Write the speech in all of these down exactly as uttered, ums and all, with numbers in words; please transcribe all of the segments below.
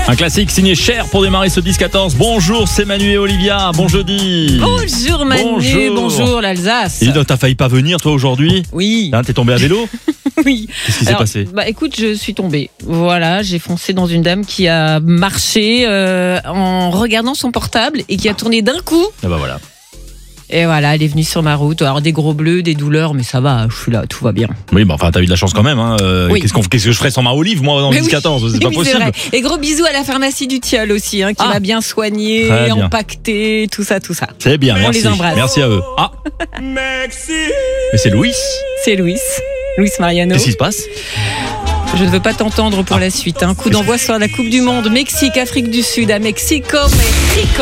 Un classique signé Cher pour démarrer ce dix quatorze. Bonjour, c'est Manu et Olivia. Bon jeudi. Bonjour Manu, bonjour, bonjour l'Alsace. Et donc, t'as failli pas venir toi aujourd'hui ? Oui. Hein, t'es tombé à vélo ? Oui. Qu'est-ce qui s'est Alors, passé ? Bah écoute, je suis tombée. Voilà, j'ai foncé dans une dame qui a marché euh, en regardant son portable et qui a tourné d'un coup. Ah bah voilà. Et voilà, elle est venue sur ma route. Alors des gros bleus, des douleurs, mais ça va, je suis là, tout va bien. Oui, bah enfin, t'as eu de la chance quand même. Hein. Euh, Oui. qu'est-ce, qu'on, qu'est-ce que je ferais sans ma Olive, moi, dans le Mais dix quatorze oui. C'est pas Oui, possible. vrai. Et gros bisous à la pharmacie du Tilleul aussi, hein, qui Ah. m'a bien soigné, Très bien. empaqueté, tout ça, tout ça. C'est bien, On merci. les embrasse. Merci à eux. Ah, mais c'est Louis. C'est Luis, Luis Mariano. Qu'est-ce qui se passe ? Je ne veux pas t'entendre pour la suite. Hein. Coup d'envoi sur la Coupe du Monde. Mexique, Afrique du Sud, à Mexico, Mexico.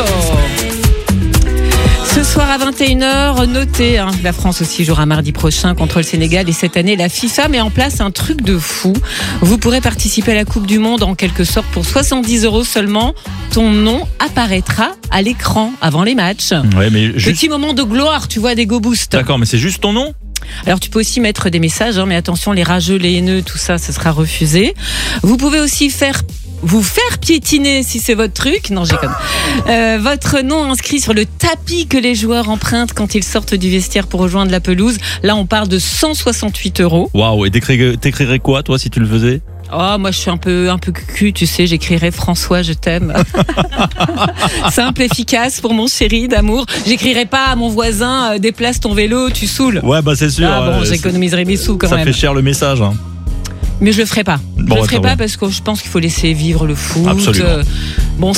Ce soir à vingt et une heures, notez, hein, la France aussi jouera mardi prochain contre le Sénégal. Et cette année, la FIFA met en place un truc de fou. Vous pourrez participer à la Coupe du Monde en quelque sorte pour soixante-dix euros seulement. Ton nom apparaîtra à l'écran avant les matchs. Ouais, mais juste. Petit moment de gloire, tu vois, des go boost. D'accord, mais c'est juste ton nom ? Alors tu peux aussi mettre des messages, hein, mais attention, les rageux, les haineux, tout ça, ce sera refusé. Vous pouvez aussi faire vous faire piétiner si c'est votre truc. Non, j'ai comme euh, votre nom inscrit sur le tapis que les joueurs empruntent quand ils sortent du vestiaire pour rejoindre la pelouse. Là, on parle de cent soixante-huit euros. Waouh, et t'écrirais, t'écrirais quoi, toi, si tu le faisais ? Oh, moi je suis un peu un peu cucu, tu sais, j'écrirais François, je t'aime. Simple, efficace pour mon chéri d'amour. J'écrirais pas à mon voisin, euh, déplace ton vélo, tu saoules. Ouais, bah c'est sûr. Ah bon, euh, j'économiserai mes sous quand ça même. fait cher le message. Hein. Mais je le ferai pas. Bon, je le ferai attends, pas bon. parce que je pense qu'il faut laisser vivre le foot. Absolument. Euh, bon,